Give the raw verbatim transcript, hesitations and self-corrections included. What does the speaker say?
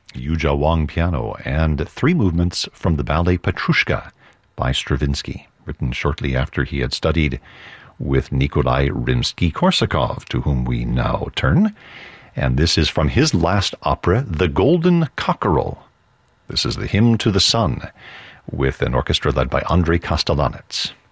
Yuja Wang piano, and three movements from the ballet Petrushka by Stravinsky, written shortly after he had studied with Nikolai Rimsky-Korsakov, to whom we now turn. And this is from his last opera, The Golden Cockerel. This is the Hymn to the Sun, with an orchestra led by Andrei Kostelanets.